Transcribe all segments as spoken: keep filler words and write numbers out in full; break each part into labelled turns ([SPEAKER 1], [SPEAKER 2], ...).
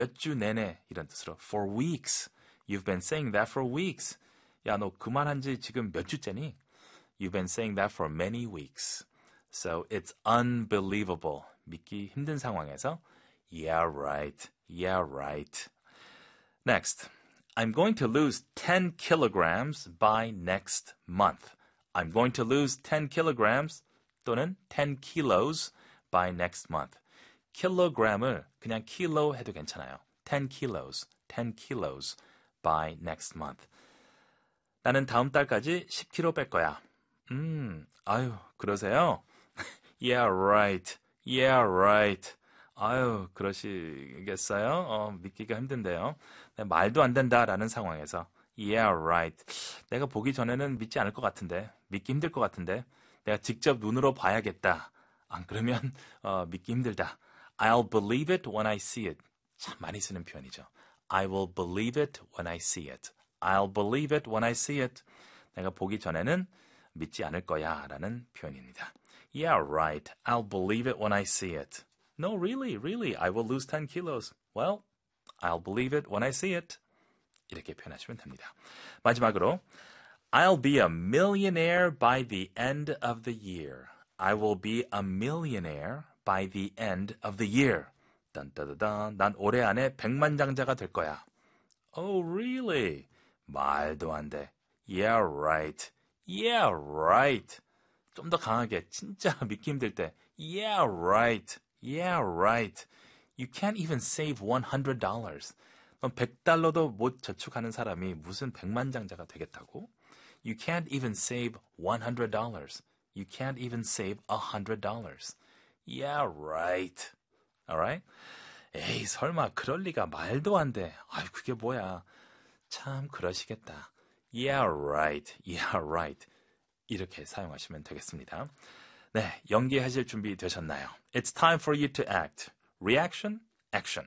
[SPEAKER 1] 몇 주 내내 이런 뜻으로 for weeks. You've been saying that for weeks. 야, 너 그 말 한 지 지금 몇 주째니? You've been saying that for many weeks. So it's unbelievable. 믿기 힘든 상황에서 Yeah, right. Yeah, right. Next. I'm going to lose ten kilograms by next month. I'm going to lose ten kilograms 또는 ten kilos by next month. 킬로그램을 그냥 kilo 해도 괜찮아요. ten kilos, ten kilos by next month. 나는 다음 달까지 ten 킬로그램 뺄 거야. 음, 아유, 그러세요? Yeah, right. Yeah, right. 아유, 그러시겠어요? 어, 믿기가 힘든데요. 말도 안 된다라는 상황에서 Yeah, right. 내가 보기 전에는 믿지 않을 것 같은데, 믿기 힘들 것 같은데, 내가 직접 눈으로 봐야겠다. 안 그러면 어, 믿기 힘들다. I'll believe it when I see it. 참 많이 쓰는 표현이죠. I will believe it when I see it. I'll believe it when I see it. 내가 보기 전에는 믿지 않을 거야 라는 표현입니다. Yeah, right. I'll believe it when I see it. No, really, really, I will lose ten kilos. Well, I'll believe it when I see it. 이렇게 표현하시면 됩니다. 마지막으로 I'll be a millionaire by the end of the year. I will be a millionaire by the end of the year. 딴따다단, 난 올해 안에 백만장자가 될 거야. Oh, really? 말도 안 돼. Yeah, right. Yeah, right. 좀 더 강하게, 진짜 믿기 힘들 때 Yeah, right. Yeah, right. You can't even save one hundred dollars. 넌 백 달러도 못 저축하는 사람이 무슨 백만장자가 되겠다고? You can't even save one hundred dollars. You can't even save one hundred dollars. Yeah, right. Alright? 에이, 설마 그럴 리가 말도 안 돼. 아유, 그게 뭐야. 참 그러시겠다. Yeah, right. Yeah, right. 이렇게 사용하시면 되겠습니다. 네, 연기하실 준비 되셨나요? It's time for you to act. Reaction, action.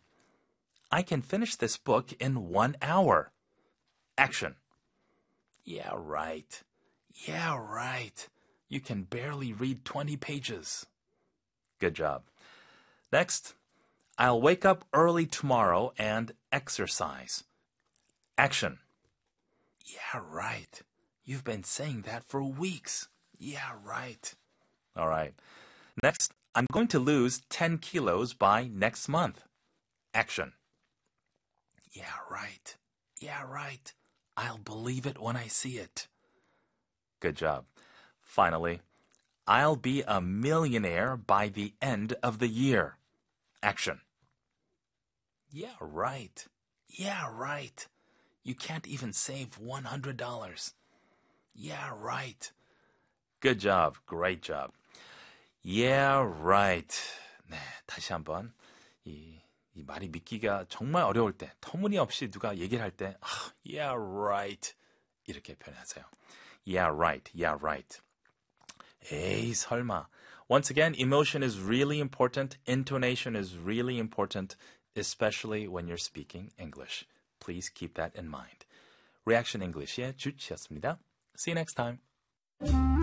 [SPEAKER 1] I can finish this book in one hour. Action. Yeah, right. Yeah, right. You can barely read twenty pages. Good job. Next, I'll wake up early tomorrow and exercise. Action. Yeah, right. You've been saying that for weeks. Yeah, right. All right. Next, I'm going to lose ten kilos by next month. Action. Yeah, right. Yeah, right. I'll believe it when I see it. Good job. Finally, I'll be a millionaire by the end of the year. Action. Yeah, right. Yeah, right. You can't even save one hundred dollars. Yeah, right. Good job. Great job. Yeah, right. 네, 다시 한번 이, 이 말이 믿기가 정말 어려울 때, 터무니없이 누가 얘기를 할 때, 아, yeah, right. 이렇게 표현하세요. Yeah, right. Yeah, right. 에이, 설마. Once again, emotion is really important. Intonation is really important, especially when you're speaking English. Please keep that in mind. Reaction English의 주치였습니다. See you next time.